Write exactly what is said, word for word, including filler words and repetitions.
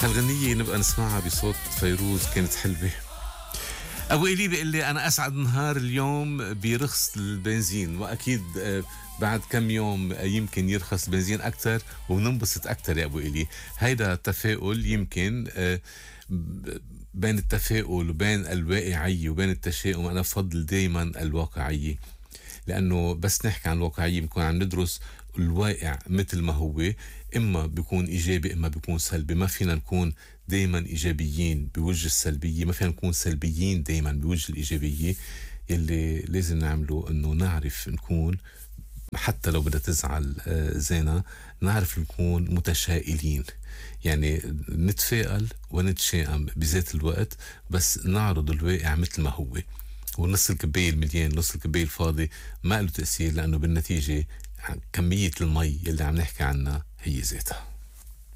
هالغنية نبقى نسمعها بصوت فيروز كانت حلوة. أبو إيلي بيقول لي أنا أسعد نهار اليوم برخص البنزين، وأكيد بعد كم يوم يمكن يرخص البنزين أكتر وننبسط أكتر يا أبو إيلي. هيدا التفاؤل يمكن بين التفاؤل وبين الواقعية وبين التشاؤم. أنا بفضل دايما الواقعية، لأنه بس نحكي عن الواقعية بنكون عم ندرس الواقع مثل ما هو، إما بيكون إيجابي إما بيكون سلبي. ما فينا نكون دايما إيجابيين بوجه السلبية، ما فينا نكون سلبيين دايما بوجه الإيجابية. يلي لازم نعمله إنه نعرف نكون، حتى لو بدها تزعل زينة، نعرف نكون متشائلين، يعني نتفائل ونتشائم بذات الوقت، بس نعرض الواقع مثل ما هو. ونص الكباية المليان نص الكباية الفاضي ما له تأثير، لأنه بالنتيجة كمية المي اللي عم نحكي عنها هي ذاتها.